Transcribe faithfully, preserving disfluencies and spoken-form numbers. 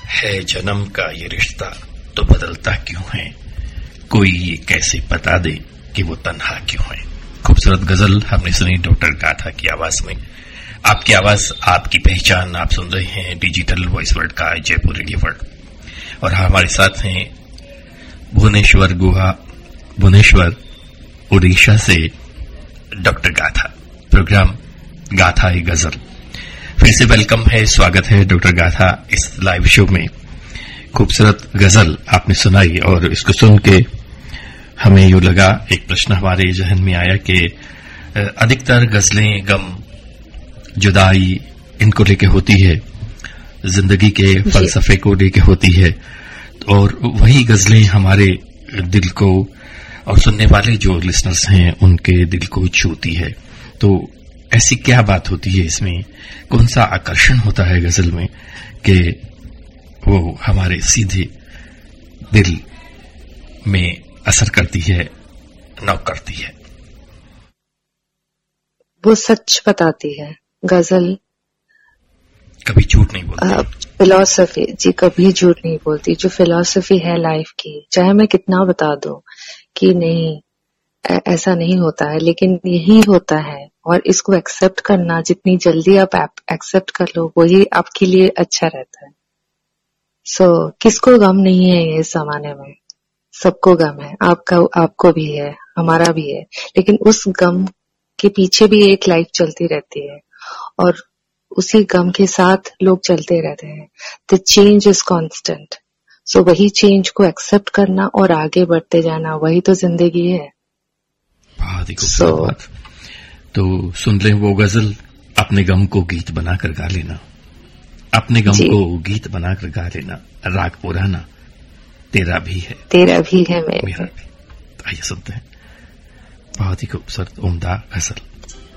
है जन्म का ये रिश्ता तो बदलता क्यों है, कोई ये कैसे बता दे कि वो तन्हा क्यों है। खूबसूरत गजल हमने सुनी डॉक्टर गाथा की आवाज में। आपकी आवाज, आपकी पहचान। आप सुन रहे हैं डिजिटल वॉइस वर्ल्ड का जयपुर रेडियो वर्ल्ड और हमारे साथ हैं भुवनेश्वर गुहा, भुवनेश्वर उड़ीसा से डॉक्टर गाथा। प्रोग्राम गाथा ए गजल फिर से वेलकम है, स्वागत है डॉक्टर गाथा इस लाइव शो में। खूबसूरत गजल आपने सुनाई और इसको सुन के हमें यूं लगा, एक प्रश्न हमारे जहन में आया कि अधिकतर गजलें गम, जुदाई इनको लेके होती है, जिंदगी के फलसफे को लेके होती है, और वही गजलें हमारे दिल को और सुनने वाले जो लिसनर्स हैं उनके दिल को छूती है। तो ऐसी क्या बात होती है इसमें, कौन सा आकर्षण होता है गजल में कि वो हमारे सीधे दिल में असर करती है, नॉक करती है? वो सच बताती है गजल, कभी झूठ नहीं बोलती। फिलॉसफी जी कभी झूठ नहीं बोलती। जो फिलॉसफी है लाइफ की, चाहे मैं कितना बता दूं कि नहीं ऐसा नहीं होता है, लेकिन यही होता है, और इसको एक्सेप्ट करना, जितनी जल्दी आप एक्सेप्ट कर लो वही आपके लिए अच्छा रहता है। सो so, किसको गम नहीं है ये जमाने में? सबको गम है, आपका आपको भी है, हमारा भी है, लेकिन उस गम के पीछे भी एक लाइफ चलती रहती है और उसी गम के साथ लोग चलते रहते हैं। The change is constant. सो वही चेंज को एक्सेप्ट करना और आगे बढ़ते जाना, वही तो जिंदगी है। बहुत ही खूबसूरत so, बात। तो सुन लें वो गजल, अपने गम को गीत बनाकर गा लेना, अपने गम को गीत बनाकर गा लेना, राग पुराना तेरा भी है, तेरा भी है मेरा भी। आइए सुनते हैं बहुत ही खूबसूरत उम्दा गजल।